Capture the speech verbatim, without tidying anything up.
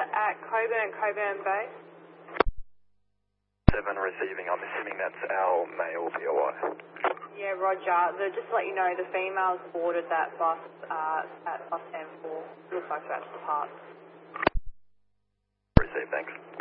that at Coburn and Coburn Bay. seven receiving, I'm assuming that's our male B O I. Yeah, roger. The, just to let you know, the females boarded that bus uh, at bus M four. Looks like that's the part. Receive, thanks.